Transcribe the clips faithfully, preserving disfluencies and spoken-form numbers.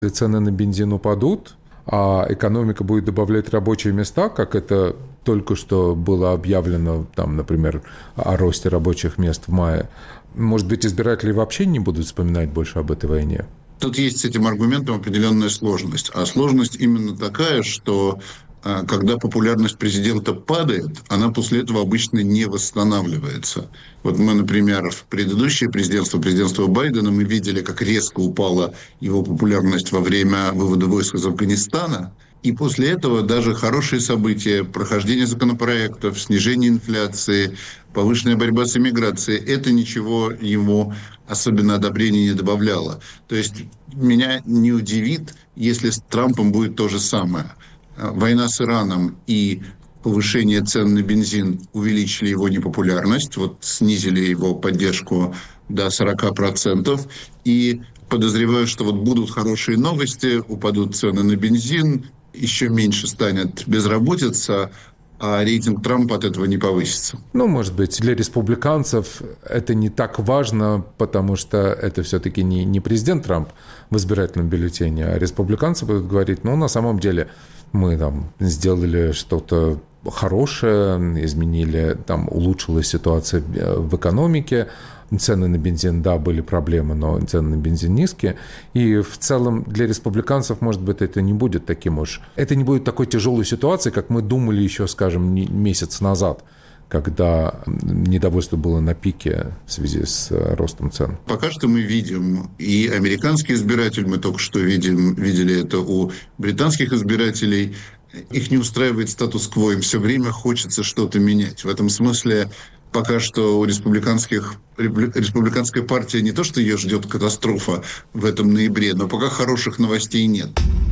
Цены на бензин упадут, а экономика будет добавлять рабочие места, как это только что было объявлено, там, например, о росте рабочих мест в мае. Может быть, избиратели вообще не будут вспоминать больше об этой войне? Тут есть с этим аргументом определенная сложность. А сложность именно такая, что когда популярность президента падает, она после этого обычно не восстанавливается. Вот мы, например, в предыдущее президентство, президентство Байдена, мы видели, как резко упала его популярность во время вывода войск из Афганистана. И после этого даже хорошие события, прохождение законопроектов, снижение инфляции, повышенная борьба с иммиграцией, это ничего ему особенно одобрения не добавляло. То есть меня не удивит, если с Трампом будет то же самое. Война с Ираном и повышение цен на бензин увеличили его непопулярность, вот снизили его поддержку до сорок процентов. И подозреваю, что вот будут хорошие новости, упадут цены на бензин, еще меньше станет безработица, а рейтинг Трампа от этого не повысится. Ну, может быть, для республиканцев это не так важно, потому что это все-таки не, не президент Трамп в избирательном бюллетене, а республиканцы будут говорить, ну, на самом деле мы там сделали что-то хорошее, изменили, там улучшилась ситуация в экономике, цены на бензин, да, были проблемы, но цены на бензин низкие. И в целом для республиканцев, может быть, это не будет таким уж... Это не будет такой тяжелой ситуации, как мы думали еще, скажем, месяц назад, когда недовольство было на пике в связи с ростом цен. Пока что мы видим, и американский избиратель, мы только что видим, видели это у британских избирателей, их не устраивает статус-кво, им все время хочется что-то менять. В этом смысле пока что у республиканских, республиканская партия не то, что ее ждет катастрофа в этом ноябре, но пока хороших новостей нет.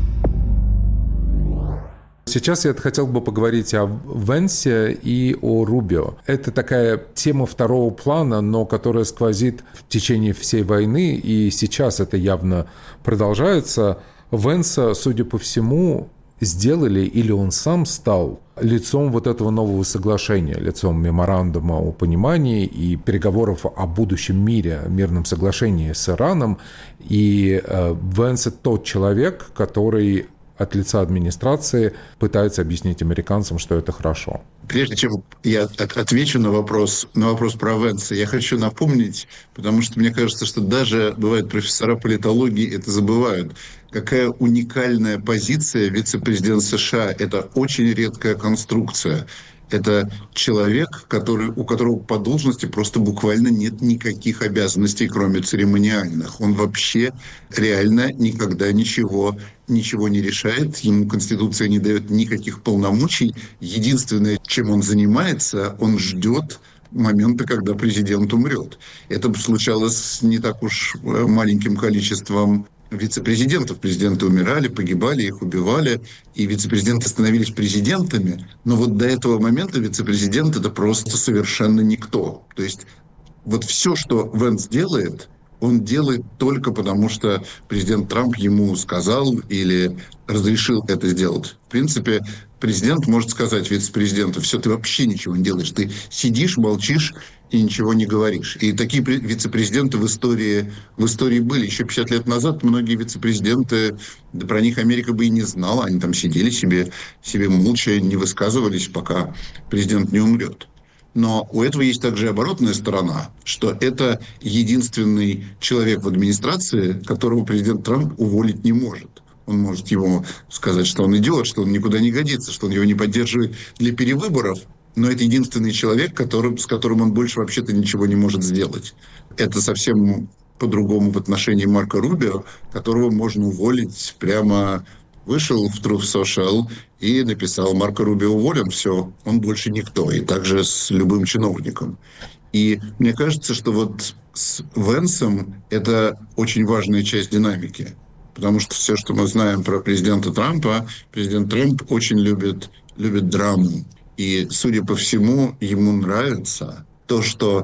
Сейчас я хотел бы поговорить о Венсе и о Рубио. Это такая тема второго плана, но которая сквозит в течение всей войны, и сейчас это явно продолжается. Венса, судя по всему, сделали, или он сам стал лицом вот этого нового соглашения, лицом меморандума о понимании и переговоров о будущем мире, мирном соглашении с Ираном. И э, Венс – это тот человек, который от лица администрации пытается объяснить американцам, что это хорошо. Прежде чем я отвечу на вопрос, на вопрос про Венса, я хочу напомнить, потому что мне кажется, что даже, бывает, профессора политологии это забывают, какая уникальная позиция вице-президента США. Это очень редкая конструкция. Это человек, который, у которого по должности просто буквально нет никаких обязанностей, кроме церемониальных. Он вообще реально никогда ничего, ничего не решает. Ему Конституция не дает никаких полномочий. Единственное, чем он занимается, он ждет момента, когда президент умрет. Это случалось с не так уж маленьким количеством вице-президентов. Президенты умирали, погибали, их убивали, и вице-президенты становились президентами. Но вот до этого момента вице-президент – это просто совершенно никто. То есть вот все, что Венс делает, он делает только потому, что президент Трамп ему сказал или разрешил это сделать. В принципе, президент может сказать вице-президенту: все, ты вообще ничего не делаешь, ты сидишь, молчишь и ничего не говоришь. И такие вице-президенты в истории, в истории были. Еще пятьдесят лет назад многие вице-президенты, да про них Америка бы и не знала. Они там сидели себе, себе молча, не высказывались, пока президент не умрет. Но у этого есть также оборотная сторона, что это единственный человек в администрации, которого президент Трамп уволить не может. Он может ему сказать, что он идиот, что он никуда не годится, что он его не поддерживает для перевыборов. Но это единственный человек, который, с которым он больше вообще-то ничего не может сделать. Это совсем по-другому в отношении Марко Рубио, которого можно уволить прямо... Вышел в Truth Social и написал: Марко Рубио уволен, все, он больше никто. И также с любым чиновником. И мне кажется, что вот с Венсом это очень важная часть динамики. Потому что все, что мы знаем про президента Трампа, президент Трамп очень любит, любит драму. И, судя по всему, ему нравится то, что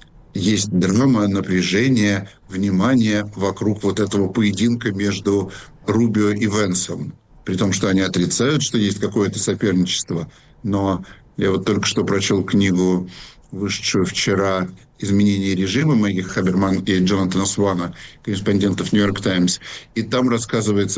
есть драма, напряжение, внимание вокруг вот этого поединка между Рубио и Венсом. При том, что они отрицают, что есть какое-то соперничество. Но я вот только что прочел книгу вышедшую вчера «Изменение режима» Мэгги Хаберман и Джонатана Свана, корреспондентов «Нью-Йорк Таймс». И там рассказывается